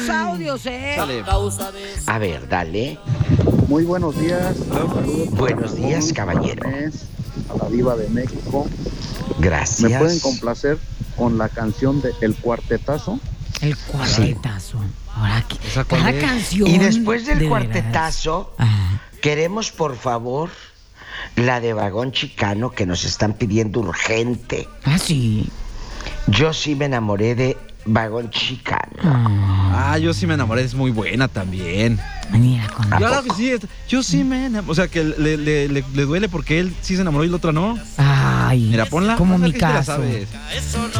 los audios, Sale. A ver, dale. Muy buenos días. Saludos Buenos para días, Raúl, caballero. a Inés, a la Diva de México. Gracias. ¿Me pueden complacer con la canción de El Cuartetazo? El cuartetazo. Ahora que ¿Esa cuál cada es? canción. Y después del de cuartetazo, veras. Ajá. queremos, por favor, la de Vagón Chicano que nos están pidiendo urgente. Ah, sí. Yo sí me enamoré de Vagón Chicano. Yo sí me enamoré, es muy buena también. Mira, con ¿A Claro que poco? sí, yo sí me enamoré. O sea, que le duele porque él sí se enamoró y la otra no. Ay, Mira, ponla. como Ponla, mi que te la caso. sabes.